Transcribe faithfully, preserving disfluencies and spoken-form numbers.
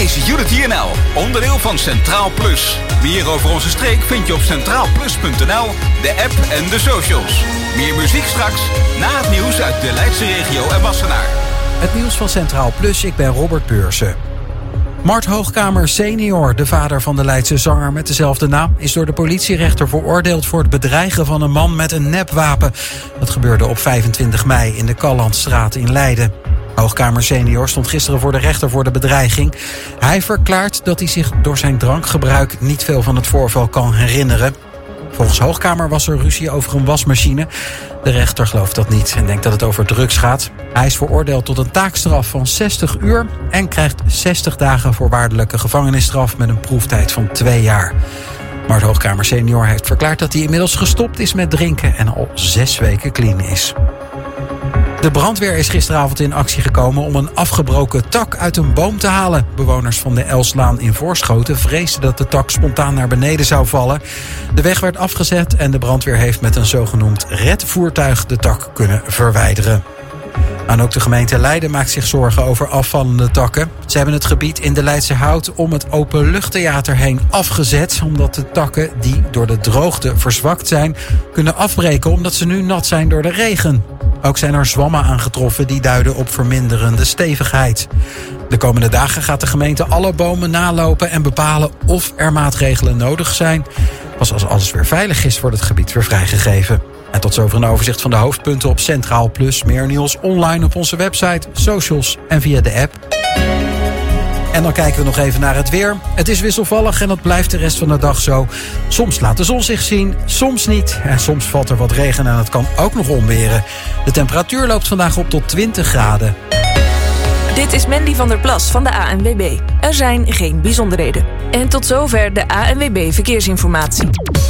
is Unity N L, onderdeel van Centraal Plus. Meer over onze streek vind je op centraal plus punt n l, de app en de socials. Meer muziek straks, na het nieuws uit de Leidse regio en Wassenaar. Het nieuws van Centraal Plus, ik ben Robert Beursen. Mart Hoogkamer senior, de vader van de Leidse zanger met dezelfde naam, is door de politierechter veroordeeld voor het bedreigen van een man met een nepwapen. Dat gebeurde op vijfentwintig mei in de Callandstraat in Leiden. Hoogkamer senior stond gisteren voor de rechter voor de bedreiging. Hij verklaart dat hij zich door zijn drankgebruik niet veel van het voorval kan herinneren. Volgens Hoogkamer was er ruzie over een wasmachine. De rechter gelooft dat niet en denkt dat het over drugs gaat. Hij is veroordeeld tot een taakstraf van zestig uur... en krijgt zestig dagen voorwaardelijke gevangenisstraf met een proeftijd van twee jaar. Maar de Hoogkamer senior heeft verklaard dat hij inmiddels gestopt is met drinken en al zes weken clean is. De brandweer is gisteravond in actie gekomen om een afgebroken tak uit een boom te halen. Bewoners van de Elslaan in Voorschoten vreesden dat de tak spontaan naar beneden zou vallen. De weg werd afgezet en de brandweer heeft met een zogenoemd redvoertuig de tak kunnen verwijderen. En ook de gemeente Leiden maakt zich zorgen over afvallende takken. Ze hebben het gebied in de Leidse Hout om het openluchttheater heen afgezet, omdat de takken die door de droogte verzwakt zijn kunnen afbreken omdat ze nu nat zijn door de regen. Ook zijn er zwammen aangetroffen die duiden op verminderende stevigheid. De komende dagen gaat de gemeente alle bomen nalopen en bepalen of er maatregelen nodig zijn. Pas als alles weer veilig is, wordt het gebied weer vrijgegeven. En tot zover een overzicht van de hoofdpunten op Centraal Plus. Meer nieuws online op onze website, socials en via de app. En dan kijken we nog even naar het weer. Het is wisselvallig en dat blijft de rest van de dag zo. Soms laat de zon zich zien, soms niet. En soms valt er wat regen en het kan ook nog onweren. De temperatuur loopt vandaag op tot twintig graden. Dit is Mandy van der Plas van de A N W B. Er zijn geen bijzonderheden. En tot zover de A N W B Verkeersinformatie.